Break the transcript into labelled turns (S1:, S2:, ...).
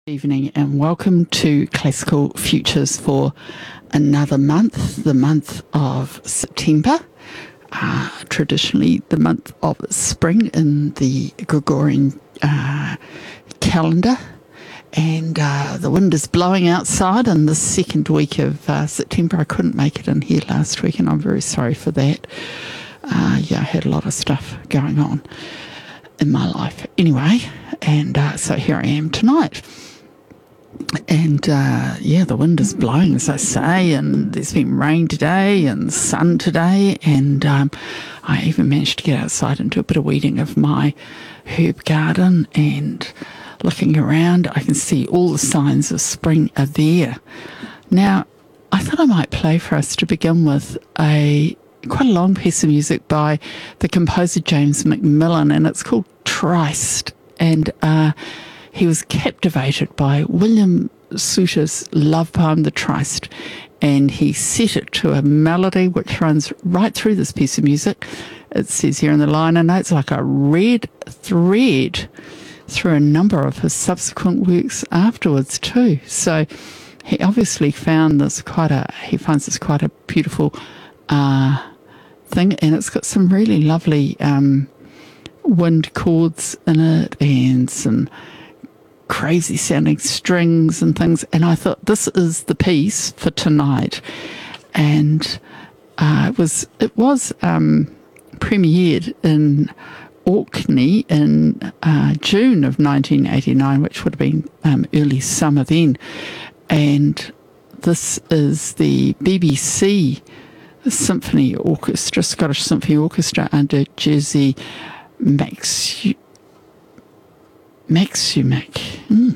S1: Evening and welcome to Classical Futures for another month, the month of September, traditionally the month of spring in the Gregorian calendar. And the wind is blowing outside in the second week of September. I couldn't make it in here last week and I'm very sorry for that. I had a lot of stuff going on in my life anyway, and so here I am tonight. And the wind is blowing, as I say, and there's been rain today and sun today, and I even managed to get outside and do a bit of weeding of my herb garden, and looking around I can see all the signs of spring are there. Now, I thought I might play for us to begin with quite a long piece of music by the composer James Macmillan, and it's called Trist, and he was captivated by William Souter's love poem, The Trist, and he set it to a melody which runs right through this piece of music. It says here in the liner notes, like a red thread through a number of his subsequent works afterwards too. So he obviously finds this quite a beautiful thing, and it's got some really lovely wind chords in it and some crazy sounding strings and things, and I thought this is the piece for tonight. And it was premiered in Orkney in June of 1989, which would have been early summer then. And this is the BBC Symphony Orchestra, Scottish Symphony Orchestra, under Jerzy Maxumek.